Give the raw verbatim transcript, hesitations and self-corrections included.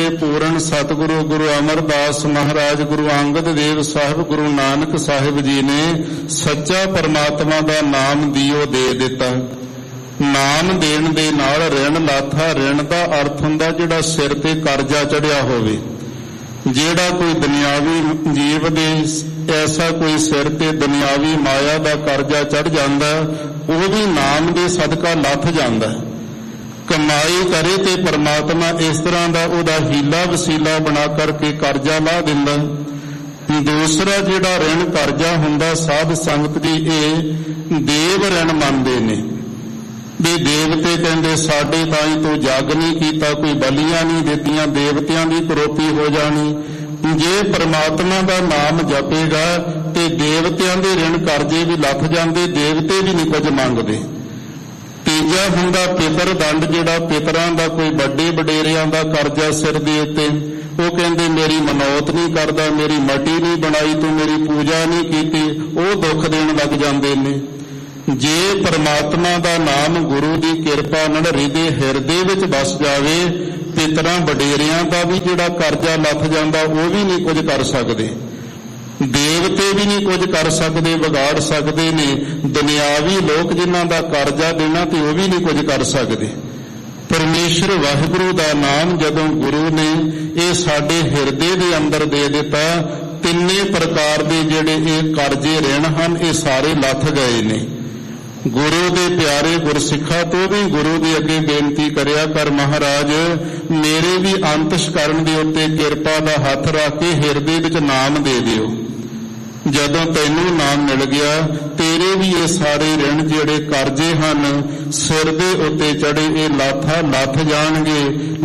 ਸੱਚੇ ਪੂਰਨ ਸਤਿਗੁਰੂ ਗੁਰੂ ਅਮਰਦਾਸ ਮਹਾਰਾਜ, ਗੁਰੂ ਅੰਗਦ ਦੇਵ ਸਾਹਿਬ, ਗੁਰੂ ਨਾਨਕ ਸਾਹਿਬ ਜੀ ਨੇ ਸੱਚਾ ਪਰਮਾਤਮਾ ਦਾ ਨਾਮ ਦਿਓ ਦੇ ਦਿੱਤਾ। ਨਾਮ ਦੇਣ ਦੇ ਨਾਲ ਰਿਣ ਲਾਥਾ। ਰਿਣ ਦਾ ਅਰਥ ਹੁੰਦਾ ਜਿਹੜਾ ਸਿਰ ਤੇ ਕਰਜ਼ਾ ਚੜਿਆ ਹੋਵੇ। ਜਿਹੜਾ ਕੋਈ ਦੁਨਿਆਵੀ ਜੀਵ ਦੇ ਐਸਾ ਕੋਈ ਸਿਰ ਤੇ ਦੁਨਿਆਵੀ ਮਾਇਆ ਦਾ ਕਰਜ਼ਾ ਚੜ ਜਾਂਦਾ, ਉਹ ਵੀ ਨਾਮ ਦੇ ਸਦਕਾ ਲੱਥ ਜਾਂਦਾ। ਕਮਾਈ ਕਰੇ ਤੇ ਪਰਮਾਤਮਾ ਇਸ ਤਰ੍ਹਾਂ ਦਾ ਉਹਦਾ ਹੀਲਾ ਵਸੀਲਾ ਬਣਾ ਕਰਕੇ ਕਰਜ਼ਾ ਲਾ ਦਿੰਦਾ। ਦੂਸਰਾ ਜਿਹੜਾ ਰਿਣ ਕਰਜ਼ਾ ਹੁੰਦਾ, ਸਾਧ ਸੰਗਤ ਜੀ ਇਹ ਦੇਵ ਰਿਣ ਮੰਨਦੇ ਨੇ ਵੀ ਦੇਵਤੇ ਕਹਿੰਦੇ ਸਾਡੇ ਤਾਈਂ ਤੂੰ ਜੱਗ ਨਹੀਂ ਕੀਤਾ, ਕੋਈ ਬਲੀਆਂ ਨਹੀਂ ਦਿੱਤੀਆਂ, ਦੇਵਤਿਆਂ ਦੀ ਕਰੋਪੀ ਹੋ ਜਾਣੀ। ਜੇ ਪਰਮਾਤਮਾ ਦਾ ਨਾਮ ਜਪੇਗਾ ਤੇ ਦੇਵਤਿਆਂ ਦੇ ਰਿਣ ਕਰਜ਼ੇ ਵੀ ਲੱਥ ਜਾਂਦੇ, ਦੇਵਤੇ ਵੀ ਨਹੀਂ ਕੁਝ ਮੰਗਦੇ। ਤੀਜਾ ਹੁੰਦਾ ਪਿਤਰ ਦੰਡ, ਜਿਹੜਾ ਪਿਤਰਾਂ ਦਾ ਕੋਈ ਵੱਡੇ ਵਡੇਰਿਆਂ ਦਾ ਕਰਜ਼ਾ ਸਿਰ ਦੇ ਉੱਤੇ, ਉਹ ਕਹਿੰਦੇ ਮੇਰੀ ਮਨੌਤ ਨਹੀਂ ਕਰਦਾ, ਮੇਰੀ ਮਟੀ ਨਹੀਂ ਬਣਾਈ, ਤੂੰ ਮੇਰੀ ਪੂਜਾ ਨਹੀਂ ਕੀਤੀ, ਉਹ ਦੁੱਖ ਦੇਣ ਲੱਗ ਜਾਂਦੇ ਨੇ। ਜੇ ਪਰਮਾਤਮਾ ਦਾ ਨਾਮ ਗੁਰੂ ਦੀ ਕਿਰਪਾ ਨਾਲ ਹਿਰਦੇ ਹਿਰਦੇ ਵਿੱਚ ਵਸ ਜਾਵੇ, ਪਿਤਰਾਂ ਵਡੇਰਿਆਂ ਦਾ ਵੀ ਜਿਹੜਾ ਕਰਜ਼ਾ ਲੱਥ ਜਾਂਦਾ, ਉਹ ਵੀ ਨਹੀਂ ਕੁਝ ਕਰ ਸਕਦੇ। ਦੇਵਤੇ ਵੀ ਨਹੀਂ ਕੁਝ ਕਰ ਸਕਦੇ, ਵਿਗਾੜ ਸਕਦੇ ਨੇ। ਦੁਨਿਆਵੀ ਲੋਕ ਜਿਨ੍ਹਾਂ ਦਾ ਕਰਜ਼ਾ ਦੇਣਾ ਤੇ ਉਹ ਵੀ ਨਹੀਂ ਕੁਝ ਕਰ ਸਕਦੇ। ਪਰਮੇਸ਼ਰ ਵਾਹਿਗੁਰੂ ਦਾ ਨਾਮ ਜਦੋਂ ਗੁਰੂ ਨੇ ਇਹ ਸਾਡੇ ਹਿਰਦੇ ਦੇ ਅੰਦਰ ਦੇ ਦਿੱਤਾ, ਤਿੰਨੇ ਪ੍ਰਕਾਰ ਦੇ ਜਿਹੜੇ ਇਹ ਕਰਜ਼ੇ ਰਿਣ ਹਨ, ਇਹ ਸਾਰੇ ਲੱਥ ਗਏ ਨੇ। ਗੁਰੂ ਦੇ ਪਿਆਰੇ ਗੁਰਸਿੱਖਾਂ ਤੋਂ ਵੀ ਗੁਰੂ ਦੇ ਅੱਗੇ ਬੇਨਤੀ ਕਰਿਆ ਕਰ, ਮਹਾਰਾਜ ਮੇਰੇ ਵੀ ਅੰਤਸ਼ਕਰਨ ਦੇ ਉੱਤੇ ਕਿਰਪਾ ਦਾ ਹੱਥ ਰੱਖ ਕੇ ਹਿਰਦੇ ਵਿੱਚ ਨਾਮ ਦੇ ਦਿਓ। ਜਦੋਂ ਤੈਨੂੰ ਨਾਮ ਮਿਲ ਗਿਆ, ਤੇਰੇ ਵੀ ਇਹ ਸਾਰੇ ਰਿਣ ਜਿਹੜੇ ਕਰਜ਼ੇ ਹਨ ਸਿਰ ਦੇ ਉੱਤੇ ਚੜੇ, ਇਹ ਲਾਥਾ ਲੱਥ ਜਾਣਗੇ।